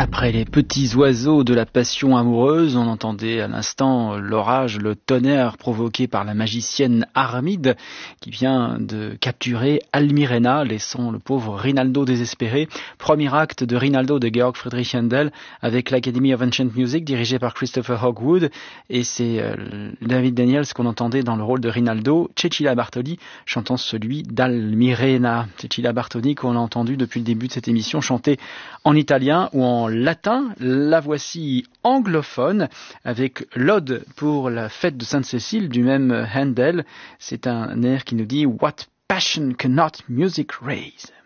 Après les petits oiseaux de la passion amoureuse, on entendait à l'instant l'orage, le tonnerre provoqué par la magicienne Armide qui vient de capturer Almirena, laissant le pauvre Rinaldo désespéré. Premier acte de Rinaldo de Georg Friedrich Händel avec l'Academy of Ancient Music dirigée par Christopher Hogwood, et c'est David Daniels qu'on entendait dans le rôle de Rinaldo, Cecilia Bartoli chantant celui d'Almirena. Cecilia Bartoli qu'on a entendu depuis le début de cette émission chanter en italien ou en latin. La voici anglophone avec l'Ode pour la fête de Sainte-Cécile du même Handel. C'est un air qui nous dit What passion cannot music raise.